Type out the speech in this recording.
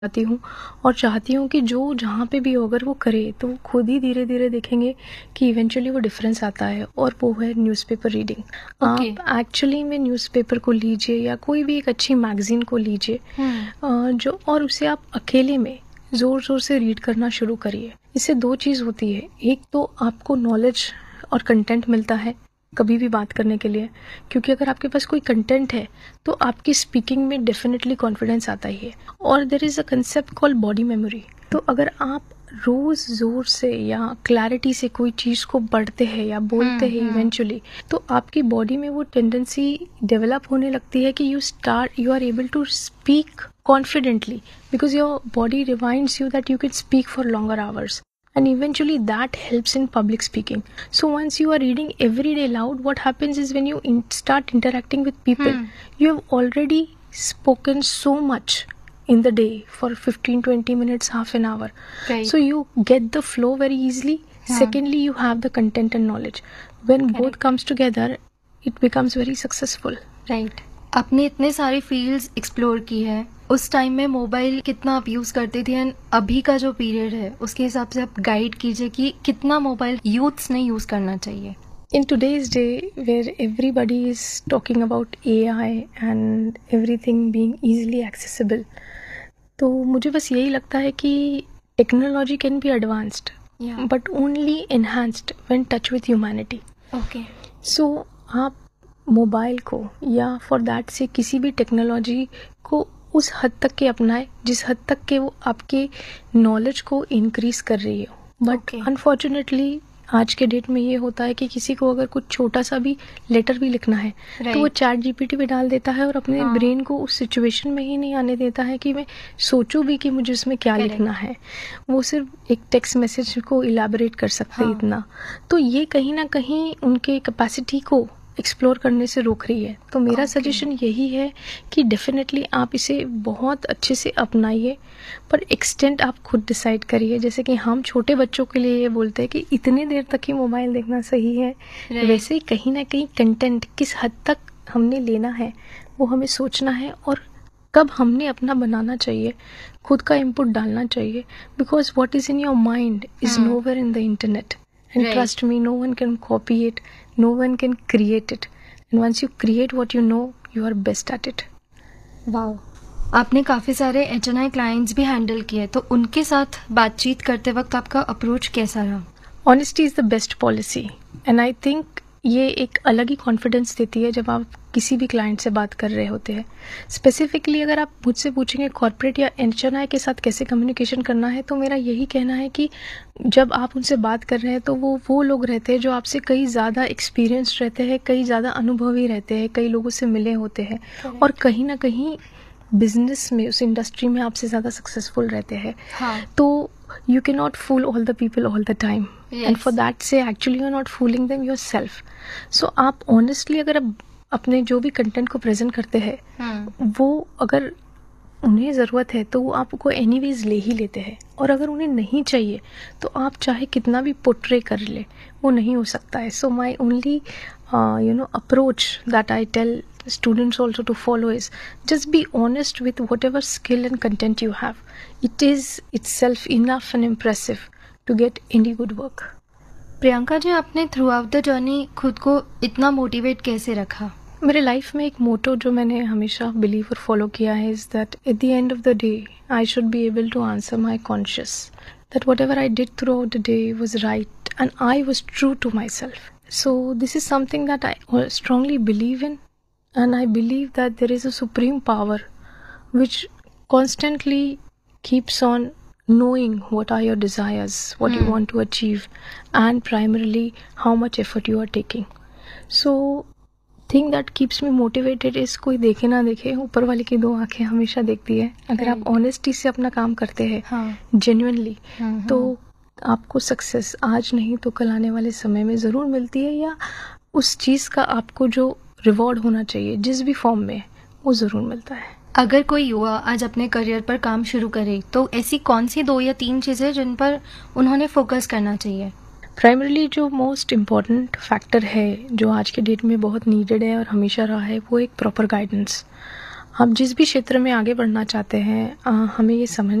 चाहती हूँ और चाहती हूँ कि जो जहाँ पे भी हो अगर वो करे तो खुद ही धीरे धीरे देखेंगे कि इवेंचुअली वो डिफरेंस आता है, और वो है न्यूज़पेपर रीडिंग। ओके। आप एक्चुअली में न्यूज़पेपर को लीजिए या कोई भी एक अच्छी मैगजीन को लीजिए, जो और उसे आप अकेले में ज़ोर ज़ोर से रीड करना शुरू करिए। इससे दो चीज़ होती है, एक तो आपको नॉलेज और कंटेंट मिलता है कभी भी बात करने के लिए, क्योंकि अगर आपके पास कोई कंटेंट है तो आपकी स्पीकिंग में डेफिनेटली कॉन्फिडेंस आता ही है। और there is a concept called body memory. तो अगर आप रोज जोर से या क्लैरिटी से कोई चीज़ को पढ़ते हैं या बोलते हैं इवेंचुअली, तो आपकी बॉडी में वो टेंडेंसी डेवलप होने लगती है कि you are able to speak confidently, because your body reminds you that you can speak for longer hours, and eventually that helps in public speaking. So once you are reading every day loud, what happens is when you start interacting with people, you have already spoken so much in the day for 15-20 minutes, half an hour. Right. So you get the flow very easily. Secondly, you have the content and knowledge. When both comes together, it becomes very successful. Right. आपने इतने सारी fields explore की है, उस time में mobile कितना आप use करती थी एंड अभी का जो पीरियड है उसके हिसाब से आप गाइड कीजिए कि कितना मोबाइल यूथ्स ने यूज करना चाहिए। In today's day, where everybody is talking about AI and everything being easily accessible, तो मुझे बस यही लगता है कि technology can be advanced, but only enhanced when touch with humanity. Okay. सो आप मोबाइल को या फॉर दैट से किसी भी टेक्नोलॉजी को उस हद तक के अपनाए जिस हद तक के वो आपके नॉलेज को इंक्रीज कर रही हो। बट अनफॉर्चुनेटली आज के डेट में ये होता है कि किसी को अगर कुछ छोटा सा भी लेटर भी लिखना है तो वो चैट जीपीटी पे डाल देता है और अपने ब्रेन को उस सिचुएशन में ही नहीं आने देता है कि मैं सोचूं भी कि मुझे उसमें क्या लिखना है। वो सिर्फ एक टेक्स्ट मैसेज को इलैबोरेट कर सकते हैं इतना। तो ये कहीं ना कहीं उनके कैपेसिटी को एक्सप्लोर करने से रोक रही है। तो मेरा सजेशन यही है कि डेफिनेटली आप इसे बहुत अच्छे से अपनाइए, पर एक्सटेंट आप खुद डिसाइड करिए। जैसे कि हम छोटे बच्चों के लिए ये बोलते हैं कि इतने देर तक ही मोबाइल देखना सही है, वैसे ही कहीं ना कहीं कंटेंट किस हद तक हमने लेना है वो हमें सोचना है, और कब हमने अपना बनाना चाहिए, खुद का इनपुट डालना चाहिए। Because what is in your mind is nowhere in the internet, and trust me, no one can copy it, no one can create it, and once you create what you know, you are best at it. Wow. आपने काफी सारे HNI clients भी handle किए, तो उनके साथ बातचीत करते वक्त आपका अप्रोच कैसा रहा? Honesty is the best policy, and I think ये एक अलग ही कॉन्फिडेंस देती है जब आप किसी भी क्लाइंट से बात कर रहे होते हैं। स्पेसिफिकली अगर आप मुझसे पूछेंगे कॉर्पोरेट या HNI के साथ कैसे कम्युनिकेशन करना है, तो मेरा यही कहना है कि जब आप उनसे बात कर रहे हैं तो वो लोग रहते हैं जो आपसे कई ज़्यादा एक्सपीरियंस्ड रहते हैं, कई ज़्यादा अनुभवी रहते हैं, कई लोगों से मिले होते हैं, और कहीं ना कहीं बिजनेस में उस इंडस्ट्री में आपसे ज़्यादा सक्सेसफुल रहते हैं। तो you cannot fool all the people all the time. And for that say actually you're not fooling them yourself. So आप honestly अगर अपने जो भी कंटेंट को प्रेजेंट करते हैं वो अगर उन्हें ज़रूरत है तो वो आपको एनीवेज ले ही लेते हैं, और अगर उन्हें नहीं चाहिए तो आप चाहे कितना भी पोर्ट्रे कर ले वो नहीं हो सकता है। सो my only approach that I tell students also to follow is just be honest with whatever skill and content you have. It is itself enough and impressive to get any good work. Priyanka ji, आपने through out the journey खुद को इतना motivate कैसे रखा? मेरे life में एक मोटो जो मैंने हमेशा बिलीव और फॉलो किया है is that at the end of the day I should be able to answer my conscious that what ever I did through out the day was right and I was true to my self. So this is something that I strongly believe in, and I believe that there is a supreme power which constantly keeps on knowing what are your desires, what you want to achieve, and primarily how much effort you are taking. So thing that keeps me motivated is कोई देखे ना देखे, ऊपर वाले की दो आंखें हमेशा देखती है। अगर आप ऑनेस्टी से अपना काम करते हैं जेन्युइनली, तो आपको सक्सेस आज नहीं तो कल आने वाले समय में ज़रूर मिलती है, या उस चीज़ का आपको जो रिवॉर्ड होना चाहिए जिस भी फॉर्म में वो ज़रूर मिलता है। अगर कोई युवा आज अपने करियर पर काम शुरू करे तो ऐसी कौन सी 2 या 3 चीज़ें जिन पर उन्होंने फोकस करना चाहिए? प्राइमरली जो मोस्ट इम्पॉर्टेंट फैक्टर है जो आज के डेट में बहुत नीडेड है और हमेशा रहा है, वो एक प्रॉपर गाइडेंस। हम जिस भी क्षेत्र में आगे बढ़ना चाहते हैं हमें ये समझ